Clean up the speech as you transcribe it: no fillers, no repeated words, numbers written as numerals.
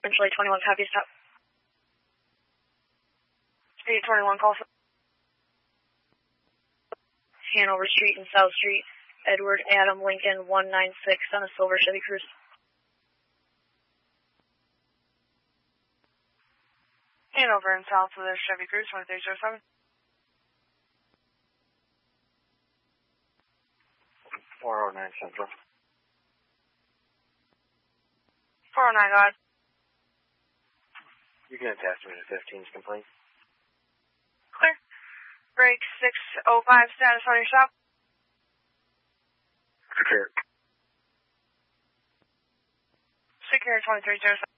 Essentially 21 copy stop. Speed 21 call. Hanover Street and South Street. Edward Adam Lincoln 196 on a silver Chevy Cruze. Hanover and south of the Chevy Cruze 2307. 409 Central. 409, go ahead. You can attach me to 15's complaint. Clear. Break 605, status on your stop. Secure. Secure 2307.